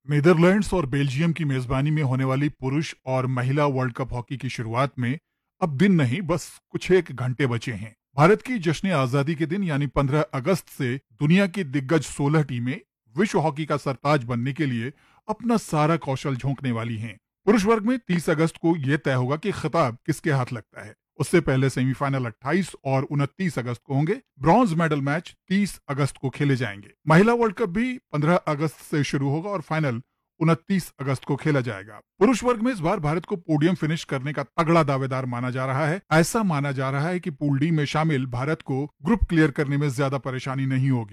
Netherlands और Belgium की मेजबानी में होने वाली पुरुष और महिला वर्ल्ड कप हॉकी की शुरुआत में अब दिन नहीं, बस कुछ एक घंटे बचे हैं। भारत की जश्न आजादी के दिन यानी 15 अगस्त से दुनिया की दिग्गज 16 टीमें विश्व हॉकी का सरताज बनने के लिए अपना सारा कौशल झोंकने वाली हैं। पुरुष वर्ग में 30 अगस्त को यह तय होगा कि खिताब किसके हाथ लगता है। उससे पहले सेमीफाइनल 28 और 29 अगस्त को होंगे। ब्रॉन्ज मेडल मैच 30 अगस्त को खेले जाएंगे। महिला वर्ल्ड कप भी 15 अगस्त से शुरू होगा और फाइनल 29 अगस्त को खेला जाएगा। पुरुष वर्ग में इस बार भारत को पोडियम फिनिश करने का तगड़ा दावेदार माना जा रहा है। ऐसा माना जा रहा है कि पूल डी में शामिल भारत को ग्रुप क्लियर करने में ज्यादा परेशानी नहीं होगी।